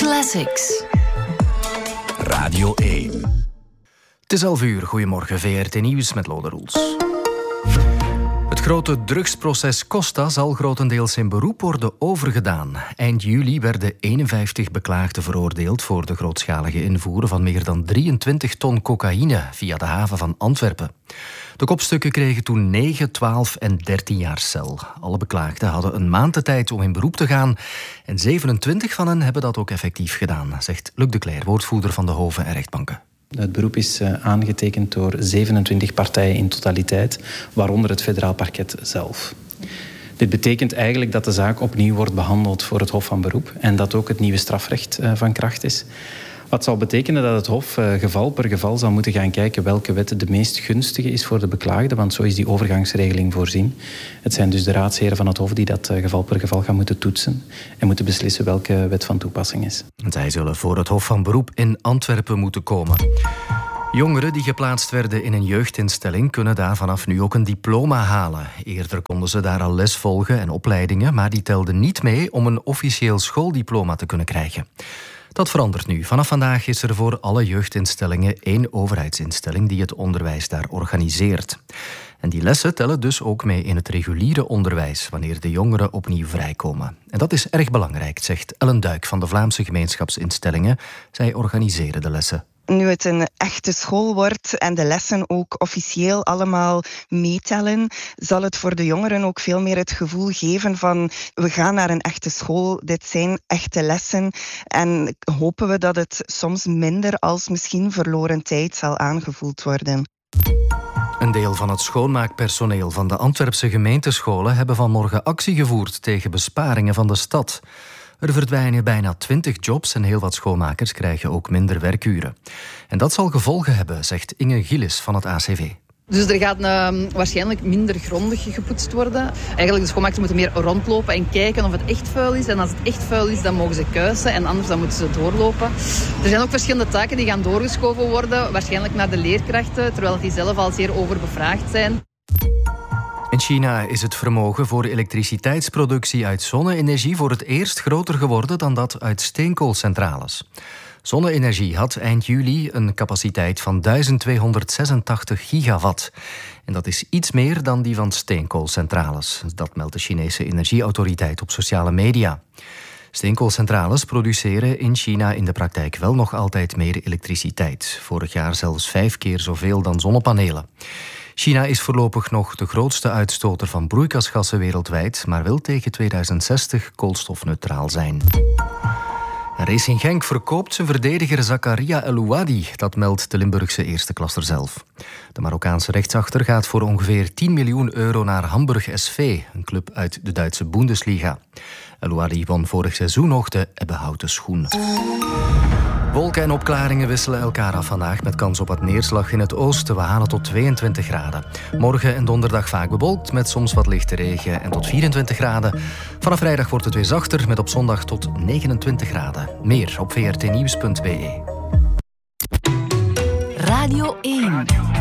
Classics. Radio 1. Het is 11:00. Goedemorgen, VRT Nieuws met Lode Roels. Het grote drugsproces Costa zal grotendeels in beroep worden overgedaan. Eind juli werden 51 beklaagden veroordeeld voor de grootschalige invoer van meer dan 23 ton cocaïne via de haven van Antwerpen. De kopstukken kregen toen 9, 12 en 13 jaar cel. Alle beklaagden hadden een maand de tijd om in beroep te gaan en 27 van hen hebben dat ook effectief gedaan, zegt Luc de Cler, woordvoerder van de Hoven en rechtbanken. Het beroep is aangetekend door 27 partijen in totaliteit, waaronder het federaal parket zelf. Dit betekent eigenlijk dat de zaak opnieuw wordt behandeld voor het Hof van Beroep en dat ook het nieuwe strafrecht van kracht is. Wat zal betekenen dat het Hof geval per geval zal moeten gaan kijken welke wet de meest gunstige is voor de beklaagde, want zo is die overgangsregeling voorzien. Het zijn dus de raadsheren van het Hof die dat geval per geval gaan moeten toetsen en moeten beslissen welke wet van toepassing is. Zij zullen voor het Hof van Beroep in Antwerpen moeten komen. Jongeren die geplaatst werden in een jeugdinstelling kunnen daar vanaf nu ook een diploma halen. Eerder konden ze daar al les volgen en opleidingen, maar die telden niet mee om een officieel schooldiploma te kunnen krijgen. Dat verandert nu. Vanaf vandaag is er voor alle jeugdinstellingen 1 overheidsinstelling die het onderwijs daar organiseert. En die lessen tellen dus ook mee in het reguliere onderwijs wanneer de jongeren opnieuw vrijkomen. En dat is erg belangrijk, zegt Ellen Duik van de Vlaamse gemeenschapsinstellingen. Zij organiseren de lessen. Nu het een echte school wordt en de lessen ook officieel allemaal meetellen, zal het voor de jongeren ook veel meer het gevoel geven van we gaan naar een echte school, dit zijn echte lessen en hopen we dat het soms minder als misschien verloren tijd zal aangevoeld worden. Een deel van het schoonmaakpersoneel van de Antwerpse gemeentescholen hebben vanmorgen actie gevoerd tegen besparingen van de stad. Er verdwijnen bijna 20 jobs en heel wat schoonmakers krijgen ook minder werkuren. En dat zal gevolgen hebben, zegt Inge Gillis van het ACV. Dus er gaat waarschijnlijk minder grondig gepoetst worden. Eigenlijk de schoonmakers moeten meer rondlopen en kijken of het echt vuil is. En als het echt vuil is, dan mogen ze kuisen en anders dan moeten ze doorlopen. Er zijn ook verschillende taken die gaan doorgeschoven worden, waarschijnlijk naar de leerkrachten, terwijl die zelf al zeer overbevraagd zijn. In China is het vermogen voor elektriciteitsproductie uit zonne-energie voor het eerst groter geworden dan dat uit steenkoolcentrales. Zonne-energie had eind juli een capaciteit van 1286 gigawatt. En dat is iets meer dan die van steenkoolcentrales. Dat meldt de Chinese energieautoriteit op sociale media. Steenkoolcentrales produceren in China in de praktijk wel nog altijd meer elektriciteit. Vorig jaar zelfs 5 keer zoveel dan zonnepanelen. China is voorlopig nog de grootste uitstoter van broeikasgassen wereldwijd, maar wil tegen 2060 koolstofneutraal zijn. Racing Genk verkoopt zijn verdediger Zakaria El-Ouadi. Dat meldt de Limburgse eerste klasser zelf. De Marokkaanse rechtsachter gaat voor ongeveer 10 miljoen euro naar Hamburg SV, een club uit de Duitse Bundesliga. El-Ouadi won vorig seizoen nog de ebbenhouten schoen. Wolken en opklaringen wisselen elkaar af vandaag met kans op wat neerslag in het oosten. We halen tot 22 graden. Morgen en donderdag vaak bewolkt met soms wat lichte regen en tot 24 graden. Vanaf vrijdag wordt het weer zachter met op zondag tot 29 graden. Meer op vrtnieuws.be. Radio 1.